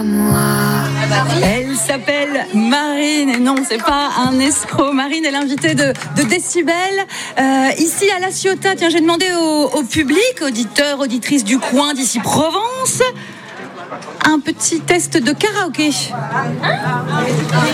Elle s'appelle Marine, et non, c'est pas un escroc. Marine est l'invitée de Décibel, ici à La Ciotat. Tiens, j'ai demandé au public, auditeurs, auditrices du coin d'ici Provence, un petit test de karaoké.